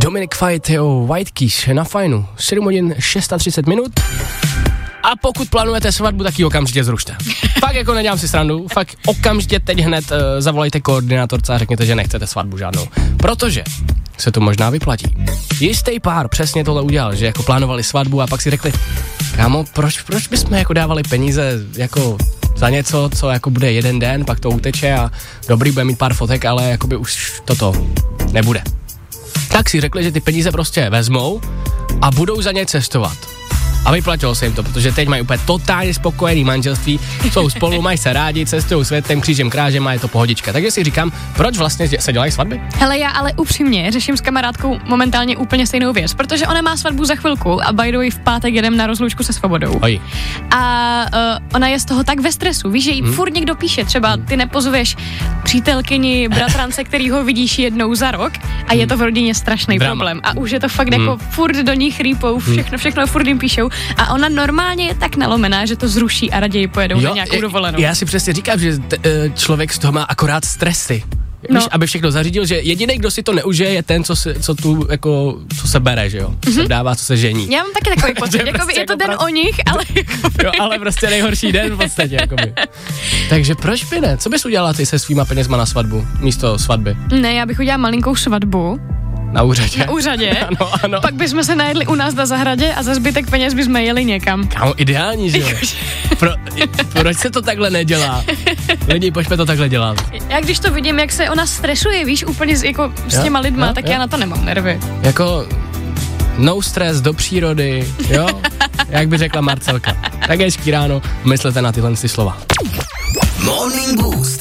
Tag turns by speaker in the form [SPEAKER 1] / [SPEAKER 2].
[SPEAKER 1] Dominic Fite, White Keys na Fajnu, 7 hodin 630 minut. A pokud plánujete svatbu, tak ji okamžitě zrušte. Fakt jako nedělám si srandu, fakt okamžitě teď hned zavolejte koordinátorce a řekněte, že nechcete svatbu žádnou. Protože se to možná vyplatí. Jistý pár přesně tohle udělal, že jako plánovali svatbu a pak si řekli, kámo, proč bychom jako dávali peníze jako za něco, co jako bude jeden den, pak to uteče a dobrý, bude mít pár fotek, ale jakoby už toto nebude. Tak si řekli, že ty peníze prostě vezmou a budou za ně cestovat. A vyplatilo se jim to, protože teď mají úplně totálně spokojený manželství, jsou spolu, mají se rádi, cestují světem, křížem krážem a je to pohodička. Takže si říkám, proč vlastně se dělají svatby?
[SPEAKER 2] Hele, já ale upřímně řeším s kamarádkou momentálně úplně stejnou věc, protože ona má svatbu za chvilku a by the way v pátek jedem na rozloučku se svobodou.
[SPEAKER 1] Oj.
[SPEAKER 2] A ona je z toho tak ve stresu, víš, že jí furt někdo píše, třeba ty nepozveš přítelkyni, bratrance, kterýho vidíš jednou za rok a je to v rodině strašný problém. A už je to fakt jako furt do ní chrípou, všechno furt jim píšou. A ona normálně je tak nalomená, že to zruší a raději pojedou na nějakou dovolenou.
[SPEAKER 1] Já si přesně říkám, že člověk z toho má akorát stresy. Víš, aby všechno zařídil, že jediný, kdo si to neužije, je ten, co se bere, že jo? Co se dává, co se žení.
[SPEAKER 2] Já mám taky takový pocit, prostě je to den o nich, ale
[SPEAKER 1] jo, ale prostě nejhorší den v podstatě, jakoby. Takže proč by ne? Co bys udělala ty se svýma penězma na svatbu, místo svatby?
[SPEAKER 2] Ne, já bych udělala malinkou svatbu.
[SPEAKER 1] Na úřadě.
[SPEAKER 2] Na úřadě.
[SPEAKER 1] Ano.
[SPEAKER 2] Pak bychom se najedli u nás na zahradě a za zbytek peněz bychom jeli někam.
[SPEAKER 1] Kámo, ideální, že jo? Proč se to takhle nedělá? Lidi, pojďme to takhle dělat.
[SPEAKER 2] Já když to vidím, jak se ona stresuje, víš, úplně s těma lidma, tak já na to nemám nervy.
[SPEAKER 1] Jako no stres do přírody, jo? Jak by řekla Marcelka. Tak hezký ráno, myslete na tyhle slova.
[SPEAKER 3] Morning Boost.